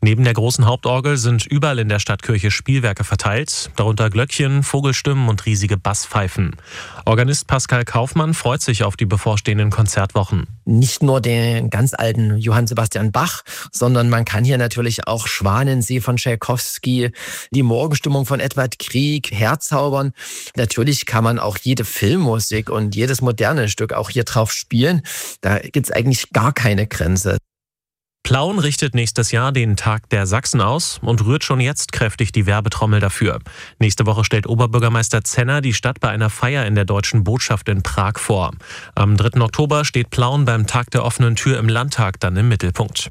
Neben der großen Hauptorgel sind überall in der Stadtkirche Spielwerke verteilt, darunter Glöckchen, Vogelstimmen und riesige Basspfeifen. Organist Pascal Kaufmann freut sich auf die bevorstehenden Konzertwochen. Nicht nur den ganz alten Johann Sebastian Bach, sondern man kann hier natürlich auch Schwanensee von Tschaikowski, die Morgenstimmung von Edward Grieg herzaubern. Natürlich kann man auch jede Filmmusik und jedes moderne Stück auch hier drauf spielen. Da gibt's eigentlich gar keine Grenze. Plauen richtet nächstes Jahr den Tag der Sachsen aus und rührt schon jetzt kräftig die Werbetrommel dafür. Nächste Woche stellt Oberbürgermeister Zenner die Stadt bei einer Feier in der Deutschen Botschaft in Prag vor. Am 3. Oktober steht Plauen beim Tag der offenen Tür im Landtag dann im Mittelpunkt.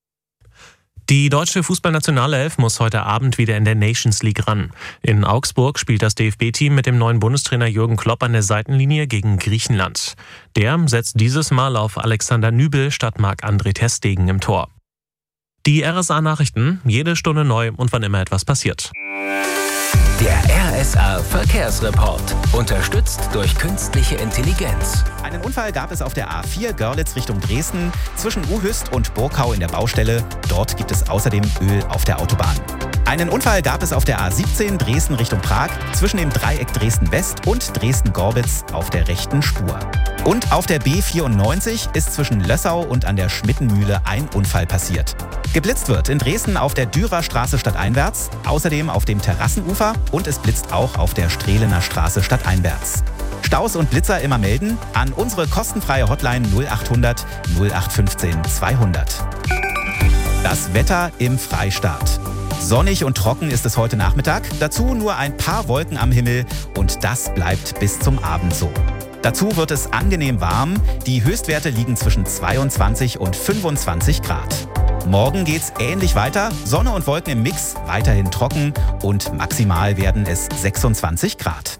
Die deutsche Fußballnationalelf muss heute Abend wieder in der Nations League ran. In Augsburg spielt das DFB-Team mit dem neuen Bundestrainer Jürgen Klopp an der Seitenlinie gegen Griechenland. Der setzt dieses Mal auf Alexander Nübel statt Marc-André ter Stegen im Tor. Die RSA-Nachrichten, jede Stunde neu und wann immer etwas passiert. Der RSA-Verkehrsreport, unterstützt durch künstliche Intelligenz. Einen Unfall gab es auf der A4 Görlitz Richtung Dresden zwischen Uhüst und Burkau in der Baustelle. Dort gibt es außerdem Öl auf der Autobahn. Einen Unfall gab es auf der A17 Dresden Richtung Prag zwischen dem Dreieck Dresden-West und Dresden-Gorbitz auf der rechten Spur. Und auf der B94 ist zwischen Lössau und an der Schmittenmühle ein Unfall passiert. Geblitzt wird in Dresden auf der Dürer Straße stadteinwärts, außerdem auf dem Terrassenufer und es blitzt auch auf der Strehlener Straße stadteinwärts. Staus und Blitzer immer melden an unsere kostenfreie Hotline 0800 0815 200. Das Wetter im Freistaat. Sonnig und trocken ist es heute Nachmittag, dazu nur ein paar Wolken am Himmel und das bleibt bis zum Abend so. Dazu wird es angenehm warm, die Höchstwerte liegen zwischen 22 und 25 Grad. Morgen geht's ähnlich weiter, Sonne und Wolken im Mix, weiterhin trocken und maximal werden es 26 Grad.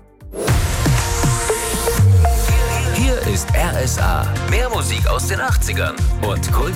Hier ist RSA, mehr Musik aus den 80ern und Kult.